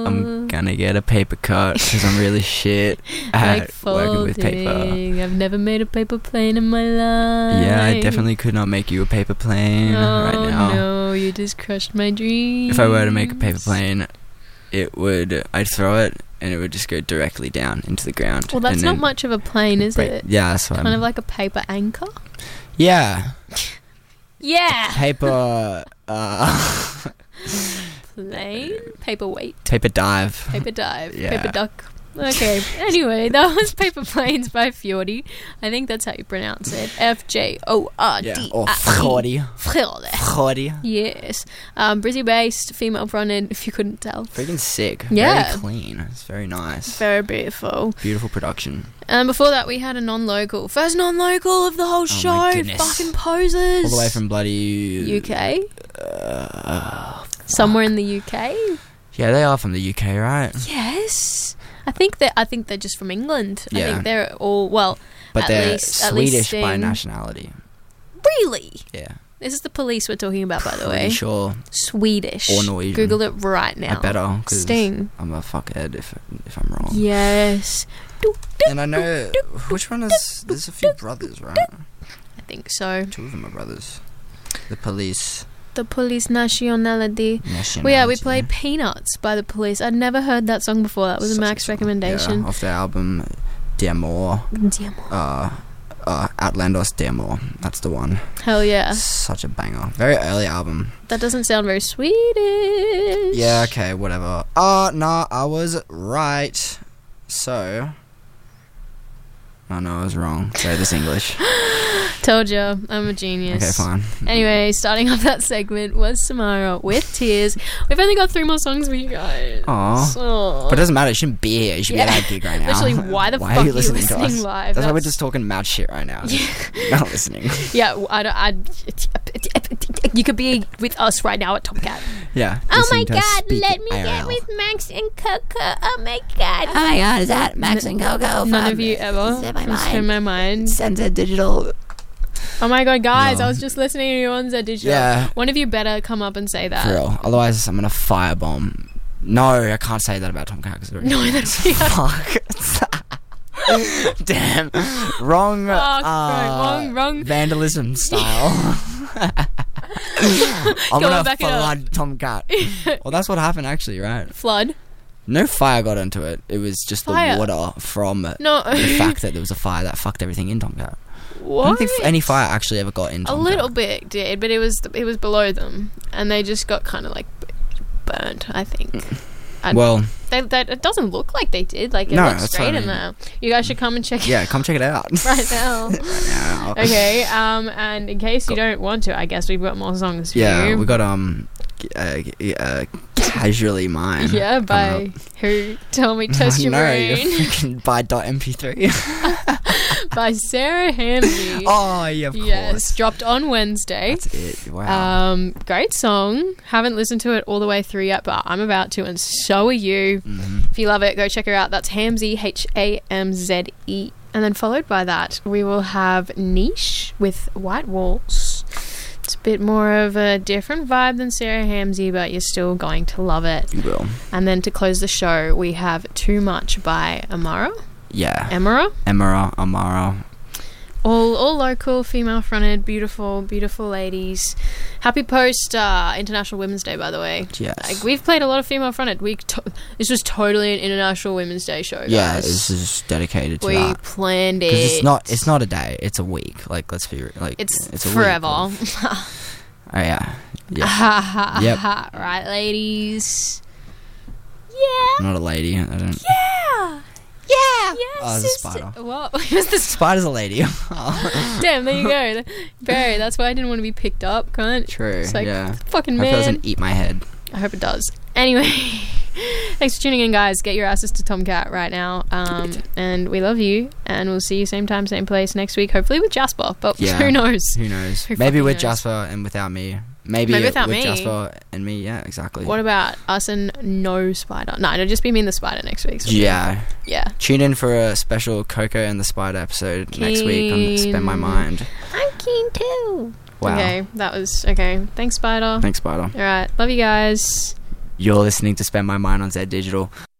I'm gonna get a paper cut because I'm really shit at working with paper. I've never made a paper plane in my life. Yeah, I definitely could not make you a paper plane right now. No, you just crushed my dreams. If I were to make a paper plane, I'd throw it and it would just go directly down into the ground. Well, that's not much of a plane, is it? Yeah, that's what kind of like a paper anchor. Yeah. Yeah. Paper. Plane? Paperweight. Paper dive. Paper dive. Yeah. Paper duck. Okay, anyway, that was Paper Planes by Fjordi. I think that's how you pronounce it. Fjordi. Yeah, or Fjordi. Fjordi. Yes. Brizzy based, female fronted, if you couldn't tell. Freaking sick. Yeah. Very clean. It's very nice. Very beautiful. Beautiful production. And before that, we had a non-local. First non-local of the whole show. My goodness. Fucking posers. All the way from bloody... UK? Somewhere in the UK? Yeah, they are from the UK, right? Yes. I think they're just from England. Yeah. I think they're all, well, but they're least Swedish by nationality. Really? Yeah. This is the police we're talking about, by the way. Pretty sure. Swedish. Or Norwegian. Google it right now. I better, because Sting. I'm a fuckhead if I'm wrong. Yes. And I know, which one is, there's a few brothers, right? I think so. 2 of them are brothers. The police. The Police Nationality. Well, yeah, we played Peanuts by the Police. I'd never heard that song before. That was a Max recommendation. Yeah, off their album D'Amour. Outlandos D'Amour. That's the one. Hell yeah. Such a banger. Very early album. That doesn't sound very Swedish. Yeah, okay, whatever. Nah, I was right. So... Oh no, I was wrong. Sorry, this English. Told you, I'm a genius. Okay, fine. Anyway, starting off that segment was Samara with Tears. We've only got 3 more songs for you guys. Aww. So. But it doesn't matter. You shouldn't be here. You should be at that gig right now. Literally, why the fuck are you listening to us? Live? That's why we're just talking mad shit right now. Not listening. Yeah, you could be with us right now at Tomcat. Yeah. Oh my god, let me get with Max and Coco. Oh my god. Oh my god, is that Max and Coco? None of you ever. In my mind. Senza Digital. Oh my god, guys, I was just listening to you on Zed Digital. Yeah. One of you better come up and say that. For real. Otherwise, I'm going to firebomb. No, I can't say that about Tomcat. No, that's... Fuck. Damn. Wrong. Wrong. Vandalism style. I'm going to flood Tomcat. Well, that's what happened actually, right? Flood? No fire got into it. It was just fire. The water from the fact that there was a fire that fucked everything in Tomcat. What? I don't think any fire actually ever got in Tomcat. A little bit did, but it was below them, and they just got kind of like burnt, I think. It doesn't look like they did. Like, it looks straight in there. You guys should come and check it out. Yeah, come check it out. Right now. Okay, and in case you don't want to, I guess we've got more songs for you. Yeah, we got, Casually Mine. Yeah, by who? Tell me, Toast Your Brain. Freaking by .mp3. By Sarah Hamzy. Oh, yeah, of course. Yes, dropped on Wednesday. That's it. Wow. Great song. Haven't listened to it all the way through yet, but I'm about to, and so are you. Mm-hmm. If you love it, go check her out. That's Hamzy, Hamze. And then followed by that, we will have Niche with White Walls. It's a bit more of a different vibe than Sarah Hamzy, but you're still going to love it. You will. And then to close the show, we have Too Much by Amara. Yeah. Amara. All local, female-fronted, beautiful, beautiful ladies. Happy post International Women's Day, by the way. Yes. Like, we've played a lot of female-fronted. This was totally an International Women's Day show, guys. Yeah, this is dedicated to that. We planned it. Because it's not a day, it's a week. Like, let's be like, it's a forever. Week oh, yeah. Yep. Right, ladies. Yeah. I'm not a lady. I don't... Yeah. Oh, it's a spider. What? Was the spider's a lady. Damn, there you go. Barry, that's why I didn't want to be picked up, cunt. True, it's like, yeah. Fucking man. I hope it doesn't eat my head. I hope it does. Anyway, thanks for tuning in, guys. Get your asses to Tomcat right now. And we love you. And we'll see you same time, same place next week. Hopefully with Jasper. But who knows? Who knows? Maybe with Jasper and without me. Maybe without me. Jasper and me. Yeah, exactly. What about us and no spider? No, it'll just be me and the spider next week. So yeah. Tune in for a special Coco and the Spider episode next week on Spend My Mind. I'm keen too. Wow. Okay, that was okay. Thanks, Spider. Thanks, Spider. All right, love you guys. You're listening to Spend My Mind on Z Digital.